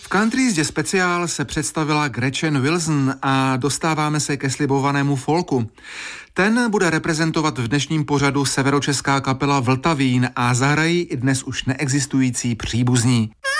Country jízdě speciál se představila Gretchen Wilson a dostáváme se ke slibovanému folku. Ten bude reprezentovat v dnešním pořadu severočeská kapela Vltavín a zahrají i dnes už neexistující Příbuzní.